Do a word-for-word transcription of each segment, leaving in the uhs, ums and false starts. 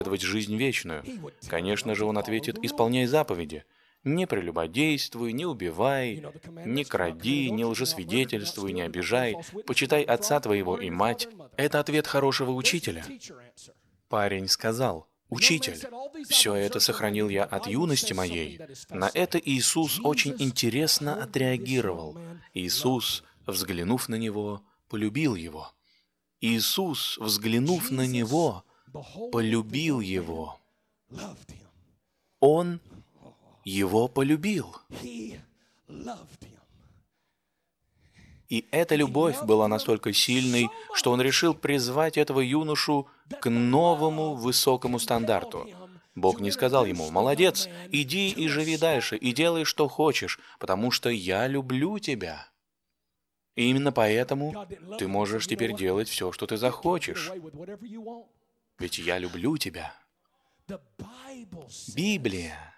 жизнь вечную? Конечно же, он ответит: исполняй заповеди. Не прелюбодействуй, не убивай, не кради, не лжесвидетельствуй, не обижай, почитай отца твоего и мать. Это ответ хорошего учителя. Парень сказал: «Учитель, все это сохранил я от юности моей». На это Иисус очень интересно отреагировал. Иисус, взглянув на него, полюбил его. Иисус, взглянув на него, полюбил его. Он его полюбил. И эта любовь была настолько сильной, что он решил призвать этого юношу к новому высокому стандарту. Бог не сказал ему: «Молодец, иди и живи дальше, и делай, что хочешь, потому что я люблю тебя». И именно поэтому ты можешь теперь делать все, что ты захочешь. Ведь я люблю тебя. Библия.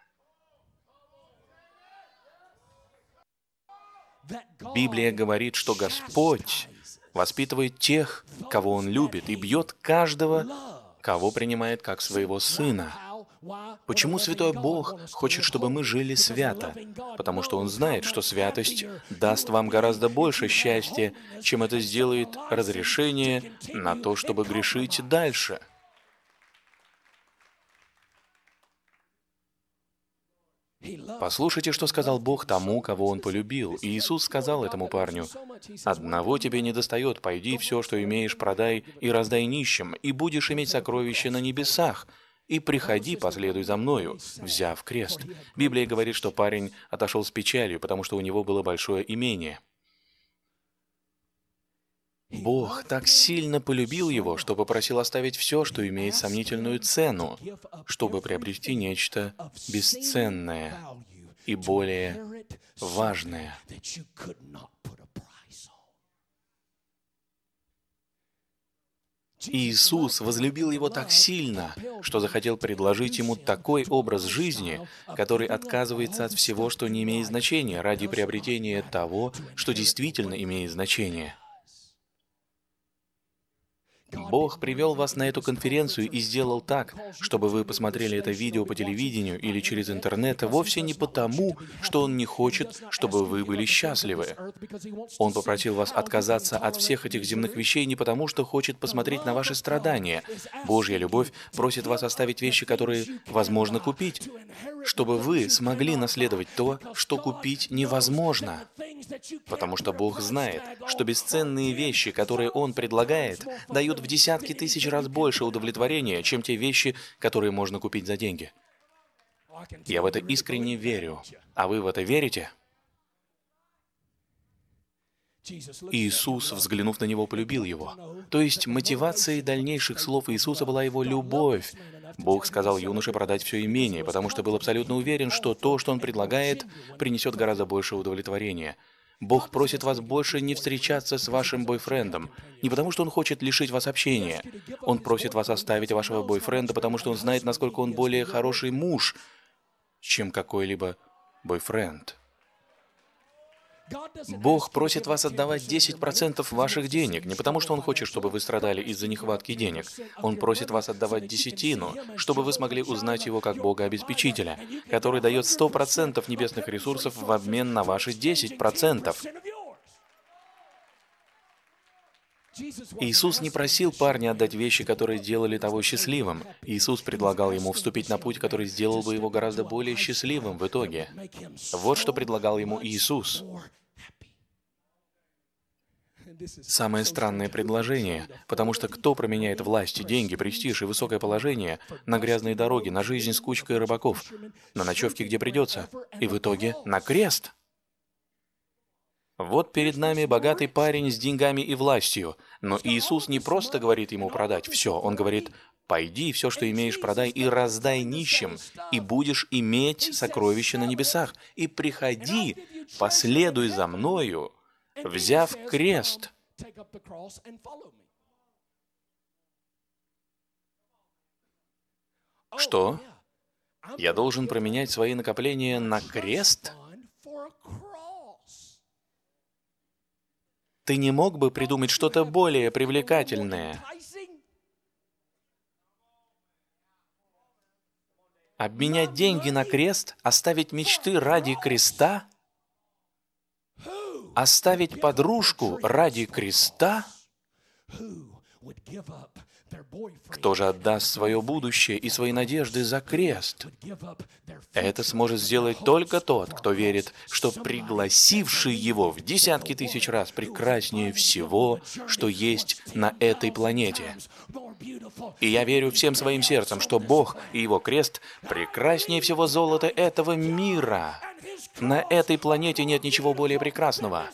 Библия говорит, что Господь воспитывает тех, кого Он любит, и бьет каждого, кого принимает как своего сына. Почему Святой Бог хочет, чтобы мы жили свято? Потому что Он знает, что святость даст вам гораздо больше счастья, чем это сделает разрешение на то, чтобы грешить дальше. Послушайте, что сказал Бог тому, кого Он полюбил. И Иисус сказал этому парню: «Одного тебе недостает, пойди все, что имеешь, продай и раздай нищим, и будешь иметь сокровища на небесах. И приходи, последуй за мною, взяв крест». Библия говорит, что парень отошел с печалью, потому что у него было большое имение. Бог так сильно полюбил его, что попросил оставить все, что имеет сомнительную цену, чтобы приобрести нечто бесценное и более важное. Иисус возлюбил его так сильно, что захотел предложить ему такой образ жизни, который отказывается от всего, что не имеет значения, ради приобретения того, что действительно имеет значение. Бог привел вас на эту конференцию и сделал так, чтобы вы посмотрели это видео по телевидению или через интернет, вовсе не потому, что Он не хочет, чтобы вы были счастливы. Он попросил вас отказаться от всех этих земных вещей не потому, что хочет посмотреть на ваши страдания. Божья любовь просит вас оставить вещи, которые возможно купить, чтобы вы смогли наследовать то, что купить невозможно. Потому что Бог знает, что бесценные вещи, которые Он предлагает, дают в десятки тысяч раз больше удовлетворения, чем те вещи, которые можно купить за деньги. Я в это искренне верю. А вы в это верите? Иисус, взглянув на него, полюбил его. То есть мотивацией дальнейших слов Иисуса была его любовь. Бог сказал юноше продать все имение, потому что был абсолютно уверен, что то, что он предлагает, принесет гораздо больше удовлетворения. Бог просит вас больше не встречаться с вашим бойфрендом, не потому что Он хочет лишить вас общения. Он просит вас оставить вашего бойфренда, потому что Он знает, насколько он более хороший муж, чем какой-либо бойфренд. Бог просит вас отдавать десять процентов ваших денег, не потому что Он хочет, чтобы вы страдали из-за нехватки денег. Он просит вас отдавать десятину, чтобы вы смогли узнать Его как Бога-обеспечителя, который дает сто процентов небесных ресурсов в обмен на ваши десять процентов. Иисус не просил парня отдать вещи, которые делали того счастливым. Иисус предлагал ему вступить на путь, который сделал бы его гораздо более счастливым в итоге. Вот что предлагал ему Иисус. Самое странное предложение, потому что кто променяет власть, деньги, престиж и высокое положение на грязные дороги, на жизнь с кучкой рыбаков, на ночевки, где придется, и в итоге на крест? Вот перед нами богатый парень с деньгами и властью, но Иисус не просто говорит ему продать все, Он говорит: «Пойди, все, что имеешь, продай и раздай нищим, и будешь иметь сокровища на небесах, и приходи, последуй за мною, взяв крест». Что? Я должен променять свои накопления на крест? Ты не мог бы придумать что-то более привлекательное? Обменять деньги на крест? Оставить мечты ради креста? Оставить подружку ради креста? Кто же отдаст свое будущее и свои надежды за крест? Это сможет сделать только тот, кто верит, что пригласивший его в десятки тысяч раз прекраснее всего, что есть на этой планете. И я верю всем своим сердцем, что Бог и Его крест прекраснее всего золота этого мира. На этой планете нет ничего более прекрасного.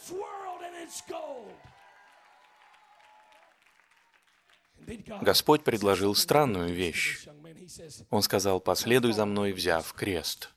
Господь предложил странную вещь. Он сказал: «Последуй за мной, взяв крест».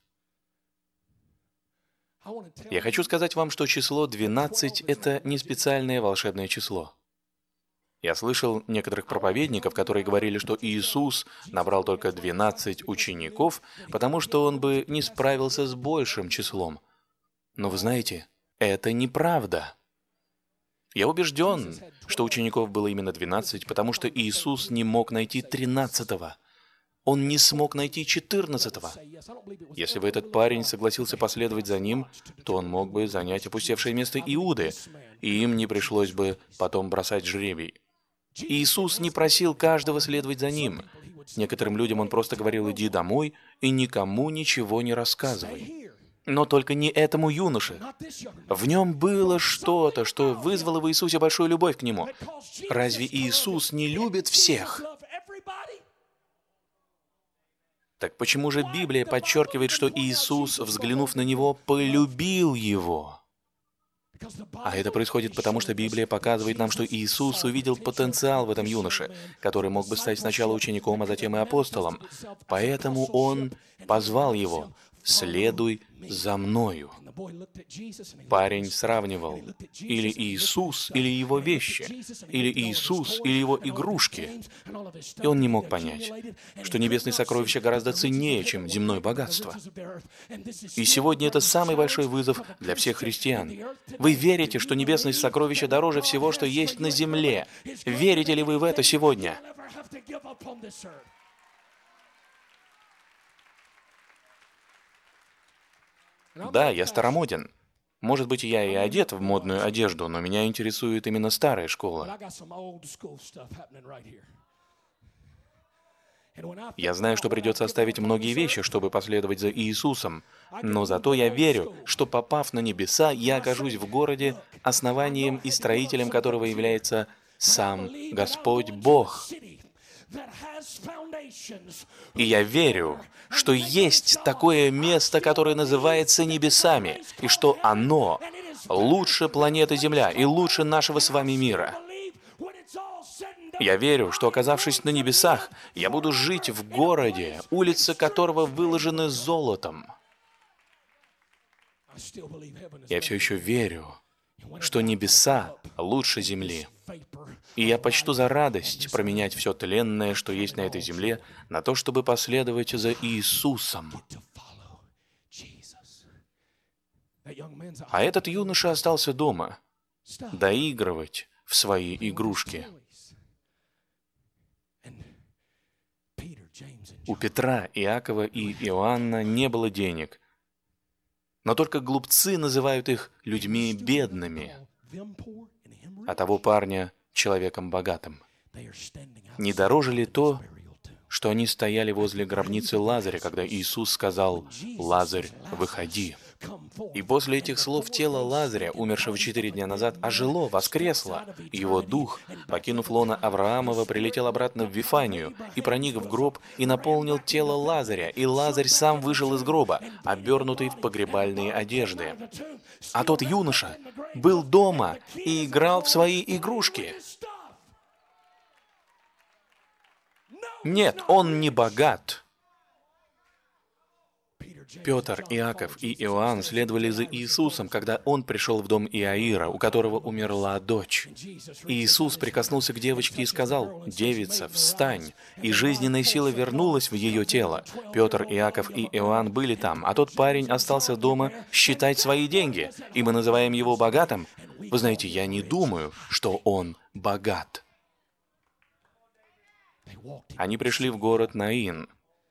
Я хочу сказать вам, что число двенадцать — это не специальное волшебное число. Я слышал некоторых проповедников, которые говорили, что Иисус набрал только двенадцать учеников, потому что Он бы не справился с большим числом. Но вы знаете, это неправда. Я убежден, что учеников было именно двенадцать, потому что Иисус не мог найти тринадцатого. Он не смог найти четырнадцатого. Если бы этот парень согласился последовать за ним, то он мог бы занять опустевшее место Иуды, и им не пришлось бы потом бросать жребий. Иисус не просил каждого следовать за ним. Некоторым людям Он просто говорил: «Иди домой и никому ничего не рассказывай». Но только не этому юноше. В нем было что-то, что вызвало в Иисусе большую любовь к Нему. Разве Иисус не любит всех? Так почему же Библия подчеркивает, что Иисус, взглянув на Него, полюбил Его? А это происходит потому, что Библия показывает нам, что Иисус увидел потенциал в этом юноше, который мог бы стать сначала учеником, а затем и апостолом. Поэтому Он позвал его: «Следуй за мною». Парень сравнивал или Иисус, или его вещи, или Иисус, или его игрушки. И он не мог понять, что небесные сокровища гораздо ценнее, чем земное богатство. И сегодня это самый большой вызов для всех христиан. Вы верите, что небесные сокровища дороже всего, что есть на земле? Верите ли вы в это сегодня? Да, я старомоден. Может быть, я и одет в модную одежду, но меня интересует именно старая школа. Я знаю, что придется оставить многие вещи, чтобы последовать за Иисусом, но зато я верю, что, попав на небеса, я окажусь в городе, основанием и строителем которого является сам Господь Бог. И я верю, что есть такое место, которое называется небесами, и что оно лучше планеты Земля и лучше нашего с вами мира. Я верю, что, оказавшись на небесах, я буду жить в городе, улицы которого выложены золотом. Я все еще верю, что небеса лучше земли. И я почту за радость променять все тленное, что есть на этой земле, на то, чтобы последовать за Иисусом. А этот юноша остался дома, доигрывать в свои игрушки. У Петра, Иакова и Иоанна не было денег, но только глупцы называют их людьми бедными, а того парня — человеком богатым. Не дороже ли то, что они стояли возле гробницы Лазаря, когда Иисус сказал: «Лазарь, выходи». И после этих слов тело Лазаря, умершего четыре дня назад, ожило, воскресло. Его дух, покинув лоно Авраамова, прилетел обратно в Вифанию и проник в гроб и наполнил тело Лазаря, и Лазарь сам вышел из гроба, обернутый в погребальные одежды. А тот юноша был дома и играл в свои игрушки. Нет, он не богат. Петр, Иаков и Иоанн следовали за Иисусом, когда Он пришел в дом Иаира, у которого умерла дочь. И Иисус прикоснулся к девочке и сказал: «Девица, встань!» И жизненная сила вернулась в ее тело. Петр, Иаков и Иоанн были там, а тот парень остался дома считать свои деньги, и мы называем его богатым. Вы знаете, я не думаю, что он богат. Они пришли в город Наин,